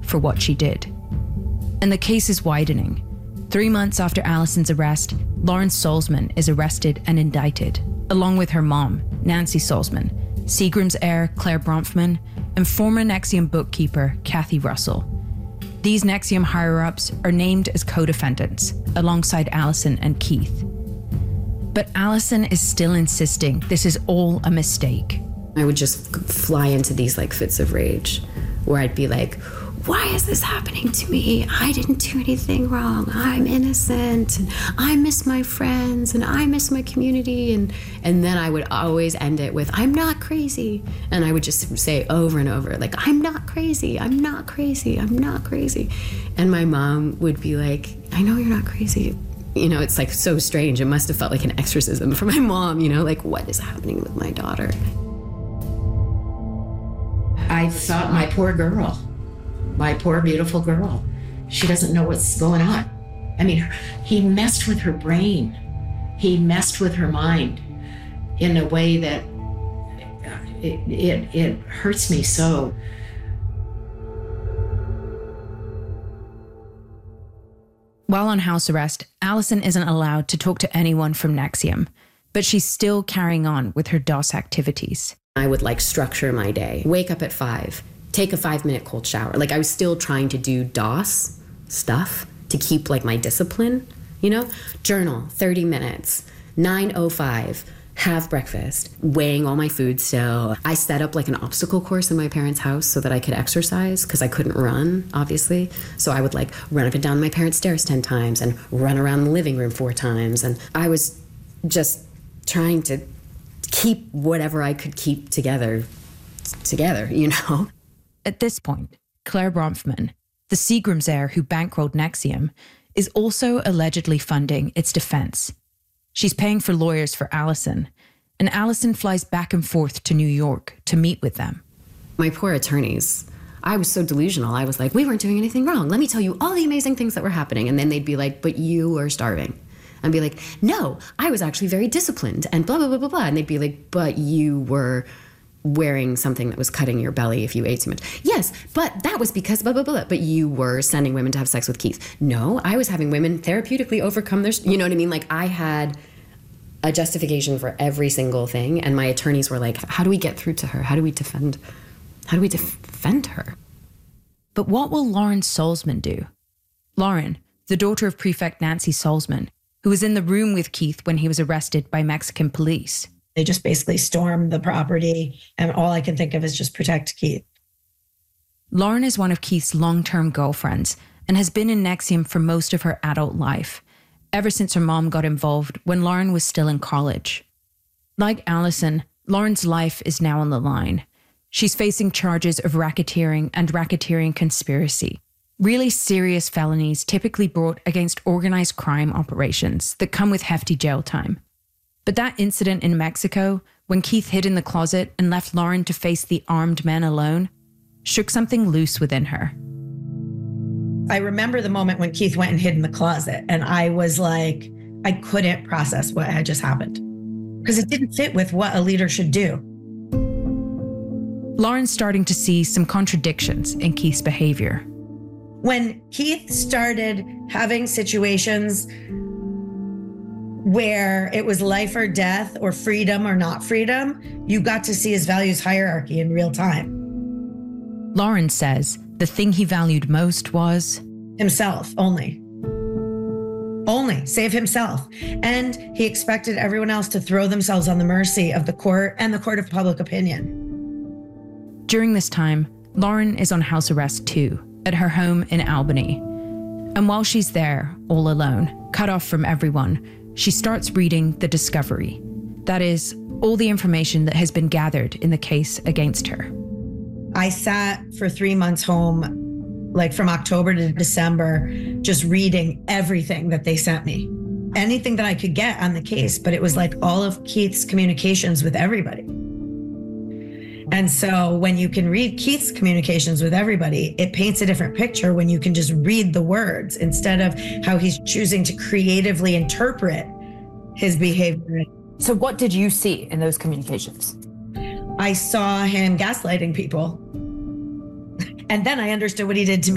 for what she did. And the case is widening. 3 months after Alison's arrest, Lauren Salzman is arrested and indicted, along with her mom, Nancy Salzman, Seagram's heir, Claire Bronfman, and former NXIVM bookkeeper, Kathy Russell. These NXIVM higher-ups are named as co-defendants, alongside Alison and Keith. But Alison is still insisting this is all a mistake. I would just fly into these fits of rage, where I'd be like, why is this happening to me? I didn't do anything wrong. I'm innocent. And I miss my friends and I miss my community. And then I would always end it with, I'm not crazy. And I would just say over and over, I'm not crazy. I'm not crazy. I'm not crazy. And my mom would be like, I know you're not crazy. It's so strange. It must have felt like an exorcism for my mom, what is happening with my daughter? I thought, my poor girl. My poor, beautiful girl. She doesn't know what's going on. I mean, he messed with her brain. He messed with her mind in a way that it hurts me so. While on house arrest, Alison isn't allowed to talk to anyone from NXIVM, but she's still carrying on with her DOS activities. I would structure my day, wake up at 5, take a 5-minute cold shower. I was still trying to do DOS stuff to keep my discipline, journal 30 minutes, 9:05, have breakfast, weighing all my food still. I set up an obstacle course in my parents' house so that I could exercise because I couldn't run, obviously. So I would run up and down my parents' stairs 10 times and run around the living room 4 times. And I was just trying to keep whatever I could keep together. At this point, Claire Bronfman, the Seagram's heir who bankrolled NXIVM, is also allegedly funding its defense. She's paying for lawyers for Alison, and Alison flies back and forth to New York to meet with them. My poor attorneys. I was so delusional. I was like, we weren't doing anything wrong. Let me tell you all the amazing things that were happening. And then they'd be like, but you were starving. I'd be like, no, I was actually very disciplined and blah, blah, blah, blah, blah. And they'd be like, but you were wearing something that was cutting your belly if you ate too much. Yes, but that was because blah, blah, blah. But you were sending women to have sex with Keith. No, I was having women therapeutically overcome their, you know what I mean? I had a justification for every single thing. And my attorneys were like, how do we get through to her? How do we defend her? But what will Lauren Salzman do? Lauren, the daughter of Prefect Nancy Salzman, who was in the room with Keith when he was arrested by Mexican police. They just basically stormed the property, and all I can think of is just protect Keith. Lauren is one of Keith's long-term girlfriends and has been in NXIVM for most of her adult life, ever since her mom got involved when Lauren was still in college. Like Alison, Lauren's life is now on the line. She's facing charges of racketeering and racketeering conspiracy, really serious felonies typically brought against organized crime operations that come with hefty jail time. But that incident in Mexico, when Keith hid in the closet and left Lauren to face the armed men alone, shook something loose within her. I remember the moment when Keith went and hid in the closet, and I was like, I couldn't process what had just happened because it didn't fit with what a leader should do. Lauren's starting to see some contradictions in Keith's behavior. When Keith started having situations where it was life or death or freedom or not freedom, you got to see his values hierarchy in real time. Lauren says the thing he valued most was himself only. Only save himself. And he expected everyone else to throw themselves on the mercy of the court and the court of public opinion. During this time, Lauren is on house arrest too, at her home in Albany. And while she's there, all alone, cut off from everyone, she starts reading The Discovery. That is, all the information that has been gathered in the case against her. I sat for 3 months home, from October to December, just reading everything that they sent me. Anything that I could get on the case, but it was all of Keith's communications with everybody. And so when you can read Keith's communications with everybody, it paints a different picture when you can just read the words instead of how he's choosing to creatively interpret his behavior. So what did you see in those communications? I saw him gaslighting people. And then I understood what he did to me.